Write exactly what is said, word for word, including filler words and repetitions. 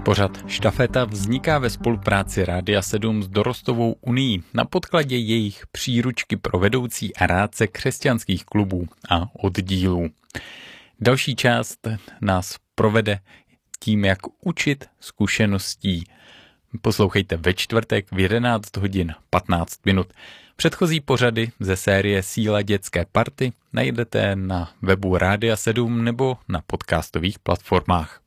Pořad Štafeta vzniká ve spolupráci Rádia sedm s Dorostovou unií na podkladě jejich příručky pro vedoucí a rádce křesťanských klubů a oddílů. Další část nás provede tím, jak učit zkušeností. Poslouchejte ve čtvrtek v jedenáct hodin patnáct minut. Předchozí pořady ze série Síla dětské party najdete na webu Rádia sedm nebo na podcastových platformách.